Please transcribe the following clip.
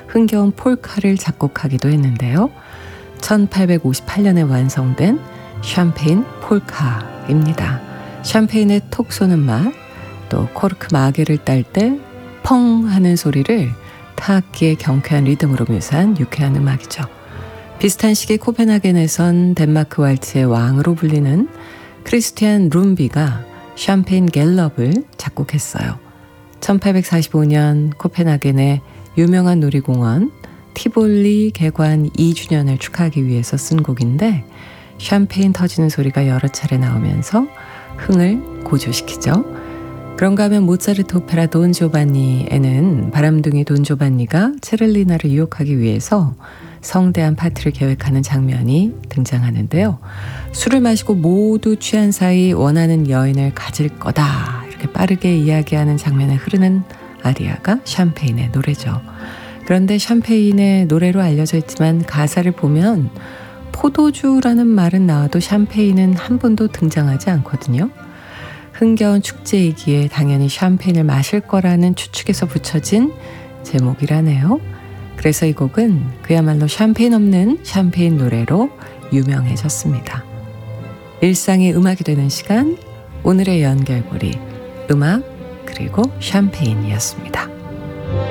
흥겨운 폴카를 작곡하기도 했는데요. 1858년에 완성된 샴페인 폴카입니다. 샴페인의 톡 쏘는 맛, 또 코르크 마개를 딸 때 펑 하는 소리를 타악기의 경쾌한 리듬으로 묘사한 유쾌한 음악이죠. 비슷한 시기 코펜하겐에선 덴마크 왈츠의 왕으로 불리는 크리스티안 룸비가 샴페인 갤럽을 작곡했어요. 1845년 코펜하겐의 유명한 놀이공원 티볼리 개관 2주년을 축하하기 위해서 쓴 곡인데 샴페인 터지는 소리가 여러 차례 나오면서 흥을 고조시키죠. 그런가 하면 모차르트 오페라 돈 조반니에는 바람둥이 돈 조반니가 체를리나를 유혹하기 위해서 성대한 파티를 계획하는 장면이 등장하는데요. 술을 마시고 모두 취한 사이 원하는 여인을 가질 거다 이렇게 빠르게 이야기하는 장면에 흐르는 아리아가 샴페인의 노래죠. 그런데 샴페인의 노래로 알려져 있지만 가사를 보면 포도주라는 말은 나와도 샴페인은 한 번도 등장하지 않거든요. 흥겨운 축제이기에 당연히 샴페인을 마실 거라는 추측에서 붙여진 제목이라네요. 그래서 이 곡은 그야말로 샴페인 없는 샴페인 노래로 유명해졌습니다. 일상이 음악이 되는 시간, 오늘의 연결고리, 음악 그리고 샴페인이었습니다.